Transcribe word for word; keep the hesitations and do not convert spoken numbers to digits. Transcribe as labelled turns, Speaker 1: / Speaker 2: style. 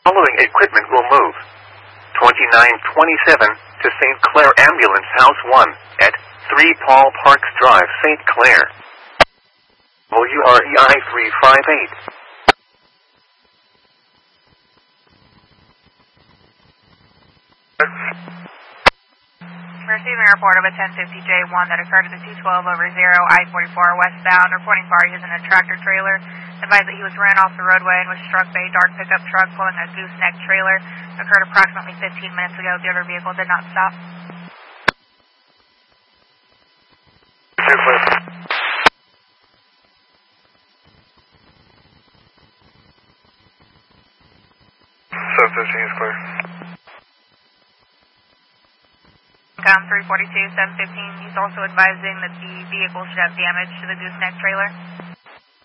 Speaker 1: Following equipment will move. twenty-nine twenty-seven to Saint Clair Ambulance House one at three Paul Parks Drive, Saint Clair. W R E I three five eight.
Speaker 2: Receiving a report of a ten fifty J one that occurred at the two twelve over zero I forty-four westbound. Reporting party is in a tractor trailer. Advised that he was ran off the roadway and was struck by a dark pickup truck pulling a gooseneck trailer. Occurred approximately fifteen minutes ago. The other vehicle did not stop.
Speaker 3: seven fifteen is clear.
Speaker 2: Um, three forty-two, seven fifteen. He's also advising that the vehicle should have damage to the gooseneck trailer.